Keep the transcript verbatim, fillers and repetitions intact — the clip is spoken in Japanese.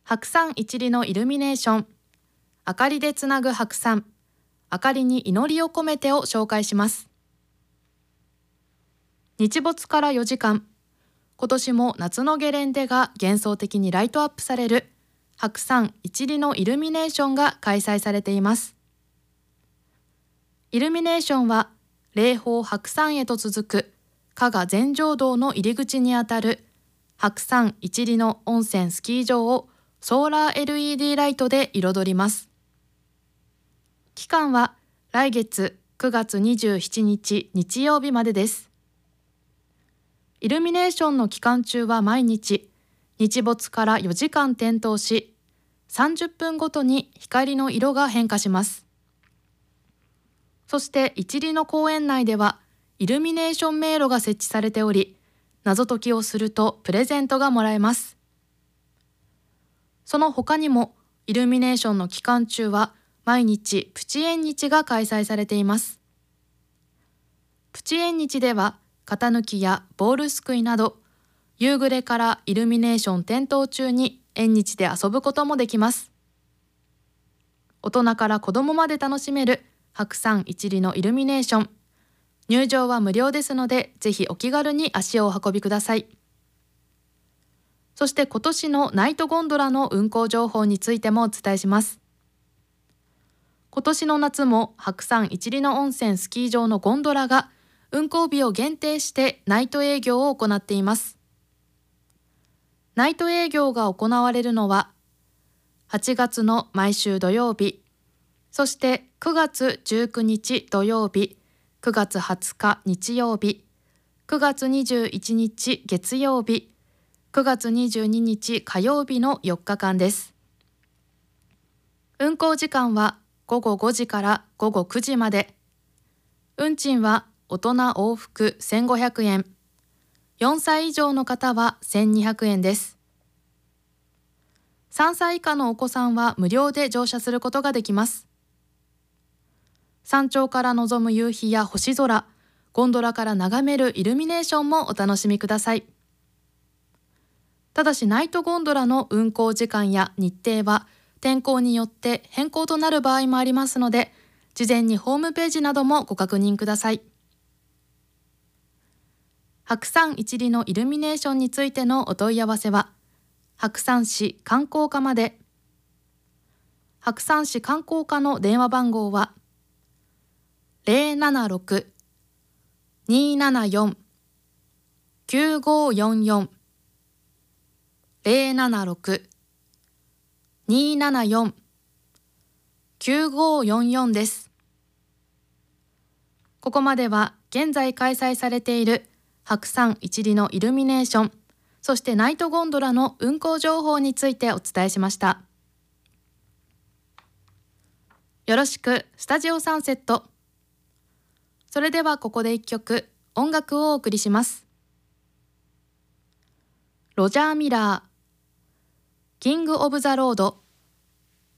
白山一里のイルミネーション、明かりでつなぐ白山、明かりに祈りを込めてを紹介します。日没からよじかん、今年も夏のゲレンデが幻想的にライトアップされる白山一里のイルミネーションが開催されています。イルミネーションは霊峰白山へと続く加賀全成道の入り口にあたる白山一里の温泉スキー場をソーラー エルイーディー ライトで彩ります。期間は来月くがつにじゅうしちにち日曜日までです。イルミネーションの期間中は毎日、日没からよじかん点灯し、さんじゅっぷんごとに光の色が変化します。そして一里の公園内では、イルミネーション迷路が設置されており、謎解きをするとプレゼントがもらえます。その他にも、イルミネーションの期間中は、毎日プチ縁日が開催されています。プチ縁日では、型抜きやボールすくいなど、夕暮れからイルミネーション点灯中に縁日で遊ぶこともできます。大人から子供まで楽しめる白山一里のイルミネーション。入場は無料ですので、ぜひお気軽に足をお運びください。そして今年のナイトゴンドラの運行情報についてもお伝えします。今年の夏も白山一里の温泉スキー場のゴンドラが運行日を限定してナイト営業を行っています。ナイト営業が行われるのははちがつの毎週土曜日、そしてくがつじゅうくにち土曜日、くがつはつか日曜日、くがつにじゅういちにち月曜日、くがつにじゅうににち火曜日のよっかかんです。運行時間はごごごじからごごくじまで。運賃は大人往復せんごひゃくえん、よんさい以上の方はせんにひゃくえんです。さんさい以下のお子さんは無料で乗車することができます。山頂から望む夕日や星空、ゴンドラから眺めるイルミネーションもお楽しみください。ただしナイトゴンドラの運行時間や日程は天候によって変更となる場合もありますので、事前にホームページなどもご確認ください。白山一里のイルミネーションについてのお問い合わせは、白山市観光課まで。白山市観光課の電話番号は、ゼロななろく にーななよん きゅうごよんよん ゼロななろく にーななよん きゅうごよんよんです。ここまでは現在開催されている白山一里のイルミネーション、そしてナイトゴンドラの運行情報についてお伝えしました。よろしくスタジオサンセット。それではここで一曲音楽をお送りします。ロジャー・ミラー、キング・オブ・ザ・ロード。